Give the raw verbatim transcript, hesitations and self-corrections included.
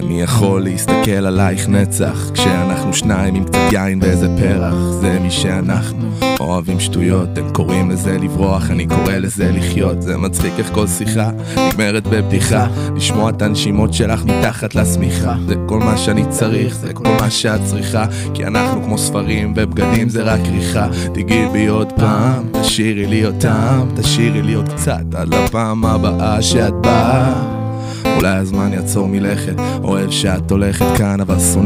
מי יכול להסתכל עלייך נצח כשאנחנו שניים עם קצת יין באיזה פרח? זה מי שאנחנו, אוהבים שטויות, הם קוראים לזה לברוח, אני קורא לזה לחיות. זה מצחיק איך כל שיחה נגמרת בבדיחה, לשמוע את הנשימות שלך מתחת לשמיכה. זה כל מה שאני צריך, זה כל מה שאת צריכה, כי אנחנו כמו ספרים ובגדים זה רק ריחה. תגיעי בי עוד פעם, תשאירי לי אותם, תשאירי לי עוד קצת עד לפעם הבאה שאת באה. אולי הזמן יעצור מלכת, אוהב שאת הולכת כאן אבל שונא